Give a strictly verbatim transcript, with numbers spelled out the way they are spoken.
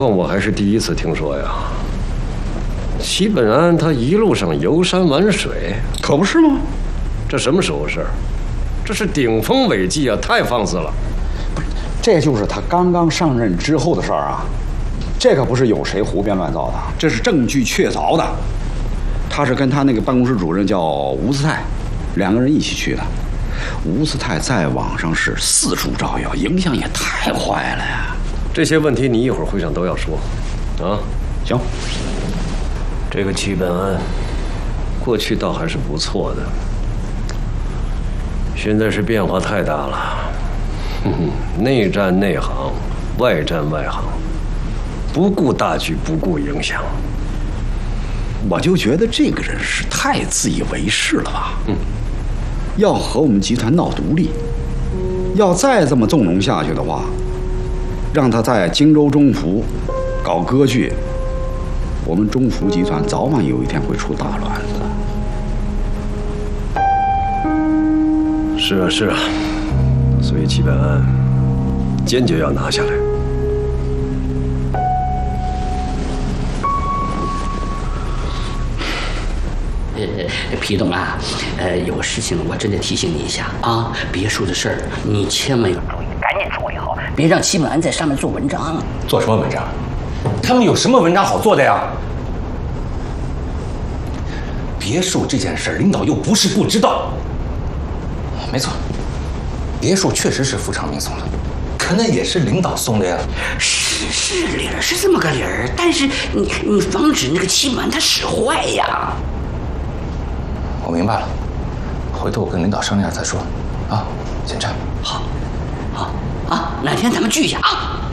我还是第一次听说呀。齐本安他一路上游山玩水， 可不是吗？ 这什么时候事儿？这是顶风违纪啊，太放肆了！ 这就是他刚刚上任之后的事儿啊，这可不是有谁胡编乱造的，这是证据确凿的。他是跟他那个办公室主任叫吴斯泰，两个人一起去的。吴斯泰在网上是四处招摇，影响也太坏了呀。 这些问题你一会儿会上都要说，啊？ 行。 这个齐本安，过去倒还是不错的，现在是变化太大了。哼哼，内战内行，外战外行，不顾大局，不顾影响。 我就觉得这个人是太自以为是了吧？嗯，要和我们集团闹独立，要再这么纵容下去的话，让他在荆州中府搞割据，我们中福集团早晚有一天会出大乱子。是啊，是啊，所以齐本安坚决要拿下来。 呃，皮董啊，呃，有个事情我真得提醒你一下啊，别墅的事儿你千万要注意，赶紧处理好，别让齐本安在上面做文章。 做什么文章？他们有什么文章好做的呀？别墅这件事，领导又不是不知道。没错，别墅确实是傅长明送的，可那也是领导送的呀。 是是理儿，是这么个理儿，但是你你防止那个齐本安他使坏呀。 我明白了，回头我跟领导商量再说，啊，先这样。 好，好啊，哪天咱们聚一下啊。